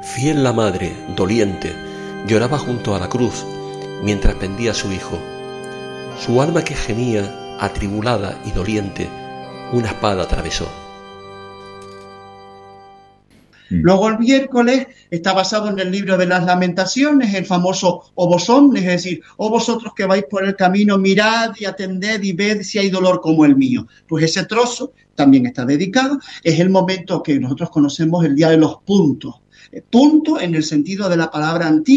Fiel la madre, doliente, lloraba junto a la cruz, mientras pendía a su hijo. Su alma que gemía, atribulada y doliente, una espada atravesó. Luego el miércoles está basado en el libro de las Lamentaciones, el famoso O vos omnes, es decir, oh vosotros que vais por el camino, mirad y atended y ved si hay dolor como el mío. Pues ese trozo también está dedicado, es el momento que nosotros conocemos el día de los puntos. Punto en el sentido de la palabra antigua.